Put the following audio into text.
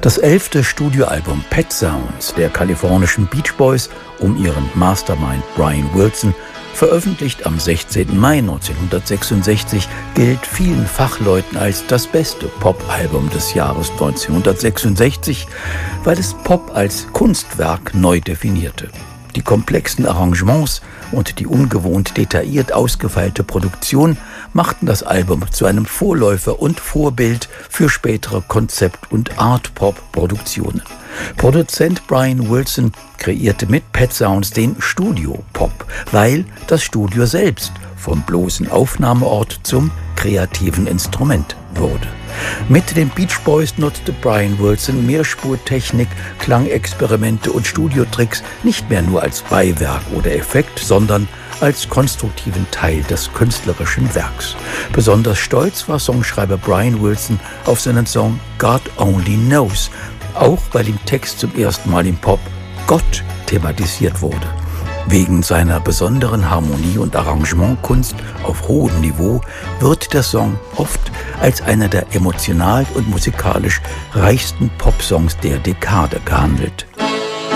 Das 11. Studioalbum Pet Sounds der kalifornischen Beach Boys um ihren Mastermind Brian Wilson, veröffentlicht am 16. Mai 1966, gilt vielen Fachleuten als das beste Pop-Album des Jahres 1966, weil es Pop als Kunstwerk neu definierte. Die komplexen Arrangements und die ungewohnt detailliert ausgefeilte Produktion machten das Album zu einem Vorläufer und Vorbild für spätere Konzept- und Art-Pop-Produktionen. Produzent Brian Wilson kreierte mit Pet Sounds den Studio-Pop, weil das Studio selbst vom bloßen Aufnahmeort zum kreativen Instrument wurde. Mit den Beach Boys nutzte Brian Wilson Mehrspurtechnik, Klangexperimente und Studiotricks nicht mehr nur als Beiwerk oder Effekt, sondern als konstruktiven Teil des künstlerischen Werks. Besonders stolz war Songschreiber Brian Wilson auf seinen Song God Only Knows, auch weil im Text zum ersten Mal im Pop Gott thematisiert wurde. Wegen seiner besonderen Harmonie- und Arrangementkunst auf hohem Niveau wird der Song oft als einer der emotional und musikalisch reichsten Popsongs der Dekade gehandelt.